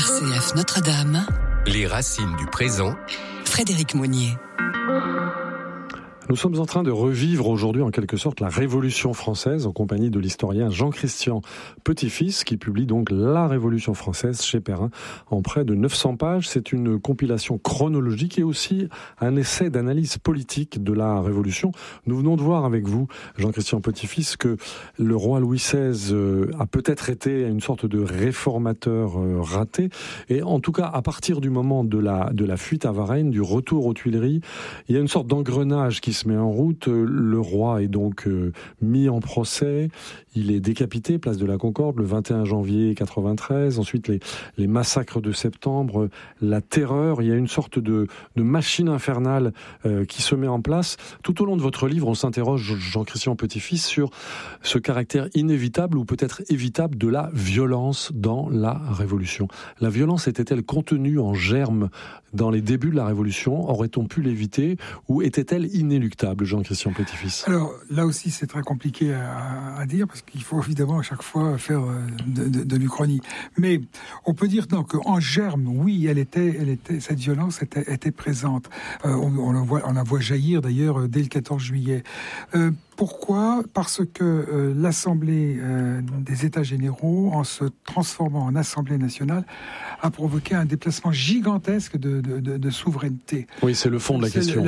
RCF Notre-Dame. Les racines du présent. Frédéric Monnier. Nous sommes en train de revivre aujourd'hui en quelque sorte la Révolution française en compagnie de l'historien Jean-Christian Petit-Fils qui publie donc La Révolution française chez Perrin en près de 900 pages. C'est une compilation chronologique et aussi un essai d'analyse politique de la Révolution. Nous venons de voir avec vous, Jean-Christian Petit-Fils, que le roi Louis XVI a peut-être été une sorte de réformateur raté. Et en tout cas, à partir du moment de la fuite à Varennes, du retour aux Tuileries, il y a une sorte d'engrenage qui se met en route. Le roi est donc mis en procès. Il est décapité, place de la Concorde, le 21 janvier 93. Ensuite, les massacres de septembre, la terreur. Il y a une sorte de machine infernale qui se met en place. Tout au long de votre livre, on s'interroge, Jean-Christian Petit-Fils, sur ce caractère inévitable ou peut-être évitable de la violence dans la Révolution. La violence était-elle contenue en germe dans les débuts de la Révolution? Aurait-on pu l'éviter ou était-elle inéluctable, Jean-Christian Petit-Fils? Alors là aussi c'est très compliqué à dire parce qu'il faut évidemment à chaque fois faire de l'Uchronie. Mais on peut dire qu'en germe, oui, cette violence était présente. On la voit jaillir d'ailleurs dès le 14 juillet. Pourquoi ? Parce que l'Assemblée des États généraux, en se transformant en Assemblée nationale, a provoqué un déplacement gigantesque de souveraineté. Oui, c'est le fond de la question.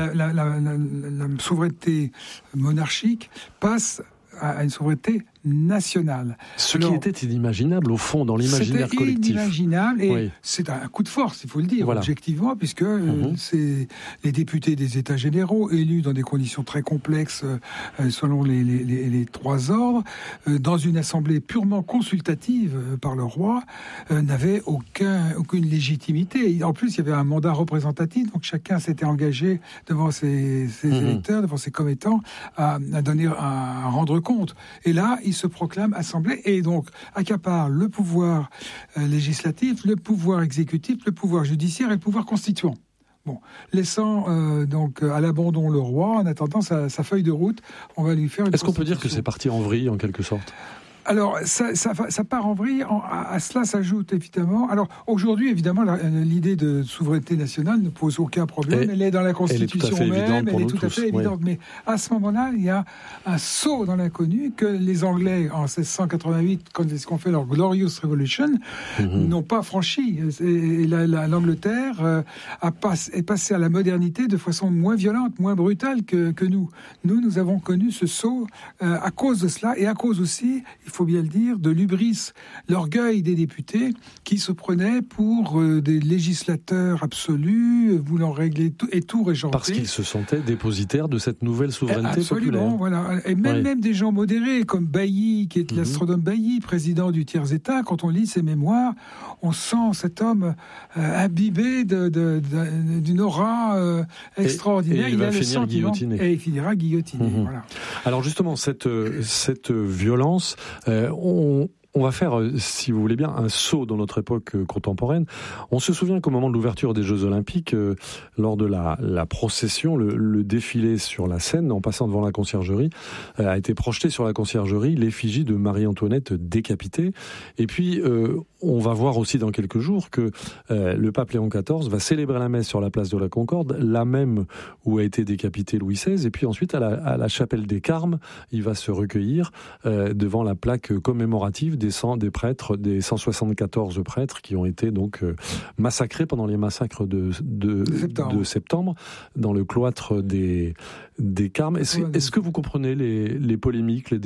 La souveraineté monarchique passe à une souveraineté nationale. Ce qui était inimaginable, au fond, dans l'imaginaire collectif. C'était inimaginable, et oui. C'est un coup de force, il faut le dire, voilà. Objectivement, puisque c'est les députés des États généraux, élus dans des conditions très complexes, selon les trois ordres, dans une assemblée purement consultative par le roi, n'avaient aucune légitimité. En plus, il y avait un mandat représentatif, donc chacun s'était engagé devant ses électeurs, devant ses commettants, à rendre compte. Et là, il se proclame assemblée et donc accapare le pouvoir législatif, le pouvoir exécutif, le pouvoir judiciaire et le pouvoir constituant. Bon, laissant donc à l'abandon le roi en attendant sa feuille de route, on va lui faire une. Est-ce qu'on peut dire que c'est parti en vrille en quelque sorte ? Alors, ça part en vrille. À cela s'ajoute évidemment. Alors, aujourd'hui, évidemment, l'idée de souveraineté nationale ne pose aucun problème. Elle est dans la Constitution même. Elle est tout à fait évidente. Mais à ce moment-là, il y a un saut dans l'inconnu que les Anglais, en 1688, quand ils ont fait leur Glorious Revolution, n'ont pas franchi. Et l'Angleterre est passée à la modernité de façon moins violente, moins brutale que nous. Nous avons connu ce saut à cause de cela et à cause aussi, il faut bien le dire, de l'hubris, l'orgueil des députés qui se prenaient pour des législateurs absolus, voulant régler tout régenter. Parce qu'ils se sentaient dépositaires de cette nouvelle souveraineté populaire. Voilà. Et même des gens modérés, comme Bailly, qui est l'astronome Bailly, président du Tiers-État, quand on lit ses mémoires, on sent cet homme imbibé d'une aura extraordinaire. Et il va finir guillotiné. Et il finira guillotiné. Voilà. Alors justement, cette violence, on va faire, si vous voulez bien, un saut dans notre époque contemporaine. On se souvient qu'au moment de l'ouverture des Jeux Olympiques, lors de la procession, le défilé sur la scène, en passant devant la conciergerie, a été projeté sur la conciergerie l'effigie de Marie-Antoinette décapitée. Et puis, on va voir aussi dans quelques jours que le pape Léon XIV va célébrer la messe sur la place de la Concorde, la même où a été décapité Louis XVI. Et puis ensuite, à la chapelle des Carmes, il va se recueillir devant la plaque commémorative des prêtres, des 174 prêtres qui ont été donc massacrés pendant les massacres de septembre dans le cloître des Carmes. Est-ce que vous comprenez les polémiques,